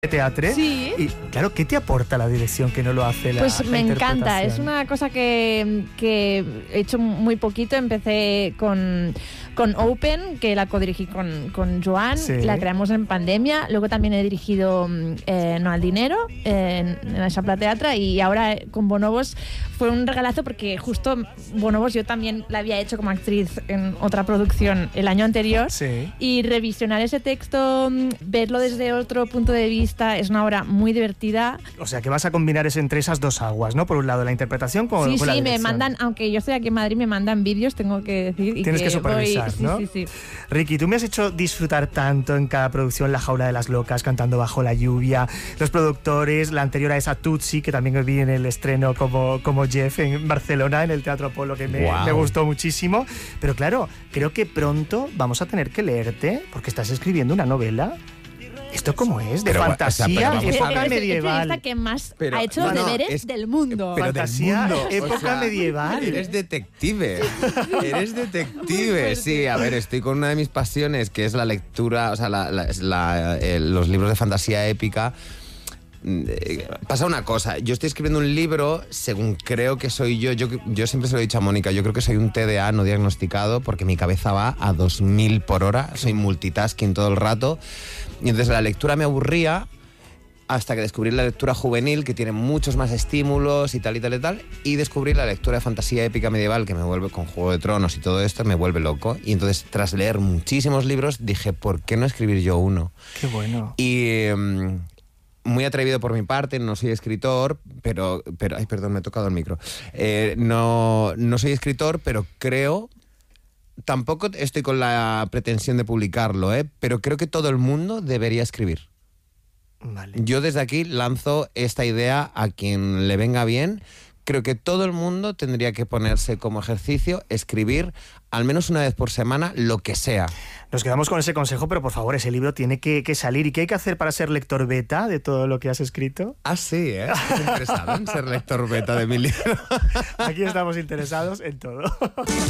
teatre. Sí. Y claro, ¿qué te aporta la dirección que no lo hace la Pues me encanta, es interpretación? una cosa que he hecho muy poquito. Empecé con Open, que la codirigí con Joan, Sí. la creamos en pandemia. Luego también he dirigido No al Dinero en la Xampla Teatre, y ahora con Bonobos fue un regalazo porque justo Bonobos yo también la había hecho como actriz en otra producción el año anterior. Sí. Y revisionar ese texto, verlo desde otro punto de vista, es una obra muy divertida. O sea, que vas a combinar entre esas dos aguas, ¿no? Por un lado la interpretación con Sí, la sí, me dirección. mandan, aunque yo estoy aquí en Madrid, me mandan vídeos, tengo que decir. Y Tienes que supervisar, voy, ¿no? Sí. Ricky, tú me has hecho disfrutar tanto en cada producción, La Jaula de las Locas, Cantando bajo la lluvia, los productores, la anterior a esa Tutsi, que también vi en el estreno como Jeff en Barcelona, en el Teatro Apolo, que me gustó muchísimo. Pero claro, creo que pronto vamos a tener que leerte, porque estás escribiendo una novela. ¿Esto cómo es? ¿De Pero, fantasía? o sea, pero vamos época a ver. Es el medieval. periodista que más Pero, ha hecho no, los no, deberes del mundo. Pero Fantasía, del mundo, época medieval. Eres detective. Eres detective. Sí, a ver, estoy con una de mis pasiones, que es la lectura, o sea, los libros de fantasía épica. Pasa una cosa, yo estoy escribiendo un libro según creo que soy yo siempre se lo he dicho a Mónica, yo creo que soy un TDA no diagnosticado, porque mi cabeza va a 2000 por hora, soy multitasking todo el rato, y entonces la lectura me aburría hasta que descubrí la lectura juvenil, que tiene muchos más estímulos y tal, y descubrí la lectura de fantasía épica medieval, que me vuelve, con Juego de Tronos y todo esto, me vuelve loco. Y entonces, tras leer muchísimos libros, dije, ¿por qué no escribir yo uno? Qué bueno. Y muy atrevido por mi parte, no soy escritor, pero ay, perdón, me he tocado el micro. No soy escritor, pero creo... Tampoco estoy con la pretensión de publicarlo, pero creo que todo el mundo debería escribir. Vale. Yo desde aquí lanzo esta idea a quien le venga bien. Creo que todo el mundo tendría que ponerse como ejercicio escribir al menos una vez por semana lo que sea. Nos quedamos con ese consejo, pero por favor, ese libro tiene que salir. ¿Y qué hay que hacer para ser lector beta de todo lo que has escrito? Ah, sí, ¿Estás interesado en ser lector beta de mi libro? Aquí estamos interesados en todo.